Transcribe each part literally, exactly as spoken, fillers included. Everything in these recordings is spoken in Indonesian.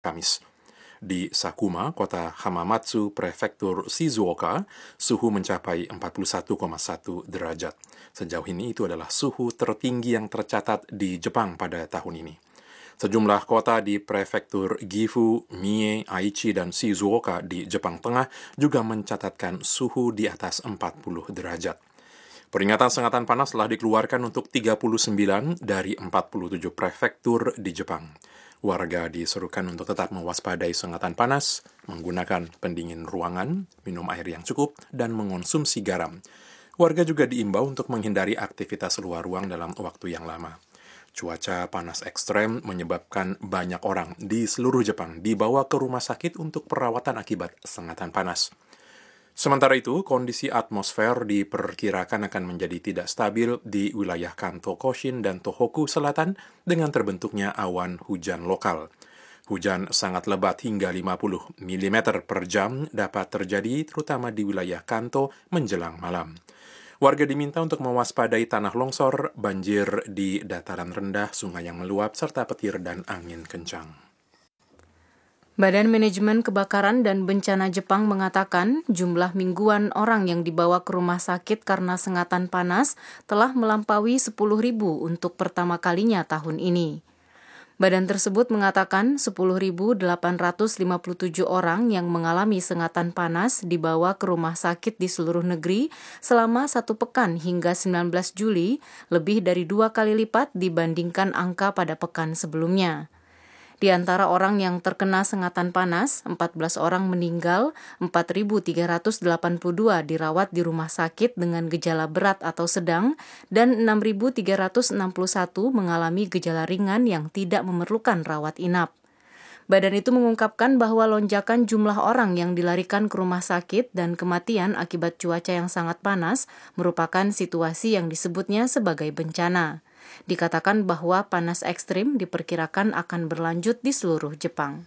Kamis. Di Sakuma, kota Hamamatsu, prefektur Shizuoka, suhu mencapai empat puluh satu koma satu derajat. Sejauh ini itu adalah suhu tertinggi yang tercatat di Jepang pada tahun ini. Sejumlah kota di prefektur Gifu, Mie, Aichi, dan Shizuoka di Jepang Tengah juga mencatatkan suhu di atas empat puluh derajat. Peringatan sengatan panas telah dikeluarkan untuk tiga puluh sembilan dari empat puluh tujuh prefektur di Jepang. Warga diserukan untuk tetap mewaspadai sengatan panas, menggunakan pendingin ruangan, minum air yang cukup, dan mengonsumsi garam. Warga juga diimbau untuk menghindari aktivitas luar ruang dalam waktu yang lama. Cuaca panas ekstrem menyebabkan banyak orang di seluruh Jepang dibawa ke rumah sakit untuk perawatan akibat sengatan panas. Sementara itu, kondisi atmosfer diperkirakan akan menjadi tidak stabil di wilayah Kanto Koshin dan Tohoku Selatan dengan terbentuknya awan hujan lokal. Hujan sangat lebat hingga lima puluh milimeter per jam dapat terjadi terutama di wilayah Kanto menjelang malam. Warga diminta untuk mewaspadai tanah longsor, banjir di dataran rendah, sungai yang meluap, serta petir dan angin kencang. Badan Manajemen Kebakaran dan Bencana Jepang mengatakan jumlah mingguan orang yang dibawa ke rumah sakit karena sengatan panas telah melampaui sepuluh ribu untuk pertama kalinya tahun ini. Badan tersebut mengatakan sepuluh ribu delapan ratus lima puluh tujuh orang yang mengalami sengatan panas dibawa ke rumah sakit di seluruh negeri selama satu pekan hingga sembilan belas Juli, lebih dari dua kali lipat dibandingkan angka pada pekan sebelumnya. Di antara orang yang terkena sengatan panas, empat belas orang meninggal, empat ribu tiga ratus delapan puluh dua dirawat di rumah sakit dengan gejala berat atau sedang, dan enam ribu tiga ratus enam puluh satu mengalami gejala ringan yang tidak memerlukan rawat inap. Badan itu mengungkapkan bahwa lonjakan jumlah orang yang dilarikan ke rumah sakit dan kematian akibat cuaca yang sangat panas merupakan situasi yang disebutnya sebagai bencana. Dikatakan bahwa panas ekstrim diperkirakan akan berlanjut di seluruh Jepang.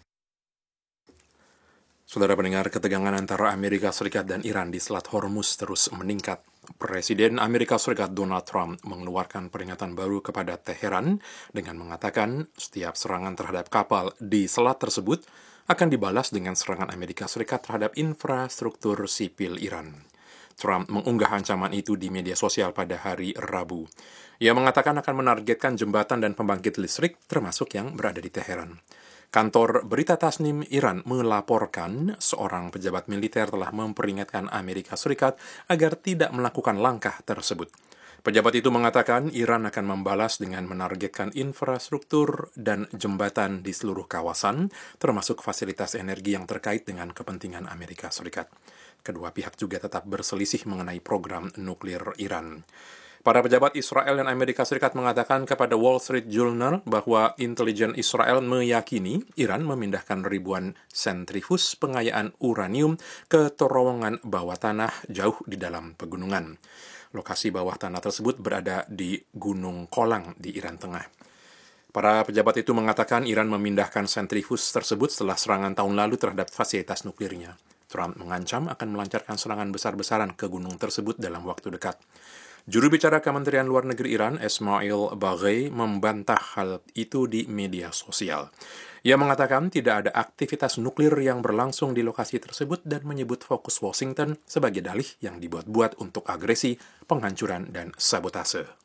Saudara pendengar, ketegangan antara Amerika Serikat dan Iran di Selat Hormuz terus meningkat. Presiden Amerika Serikat Donald Trump mengeluarkan peringatan baru kepada Teheran dengan mengatakan setiap serangan terhadap kapal di selat tersebut akan dibalas dengan serangan Amerika Serikat terhadap infrastruktur sipil Iran. Trump mengunggah ancaman itu di media sosial pada hari Rabu. Ia mengatakan akan menargetkan jembatan dan pembangkit listrik, termasuk yang berada di Teheran. Kantor berita Tasnim Iran melaporkan seorang pejabat militer telah memperingatkan Amerika Serikat agar tidak melakukan langkah tersebut. Pejabat itu mengatakan Iran akan membalas dengan menargetkan infrastruktur dan jembatan di seluruh kawasan, termasuk fasilitas energi yang terkait dengan kepentingan Amerika Serikat. Kedua pihak juga tetap berselisih mengenai program nuklir Iran. Para pejabat Israel dan Amerika Serikat mengatakan kepada Wall Street Journal bahwa intelijen Israel meyakini Iran memindahkan ribuan sentrifuge pengayaan uranium ke terowongan bawah tanah jauh di dalam pegunungan. Lokasi bawah tanah tersebut berada di Gunung Kolang di Iran Tengah. Para pejabat itu mengatakan Iran memindahkan sentrifuge tersebut setelah serangan tahun lalu terhadap fasilitas nuklirnya. Trump mengancam akan melancarkan serangan besar-besaran ke gunung tersebut dalam waktu dekat. Juru bicara Kementerian Luar Negeri Iran, Esmail Baghei, membantah hal itu di media sosial. Ia mengatakan tidak ada aktivitas nuklir yang berlangsung di lokasi tersebut dan menyebut fokus Washington sebagai dalih yang dibuat-buat untuk agresi, penghancuran, dan sabotase.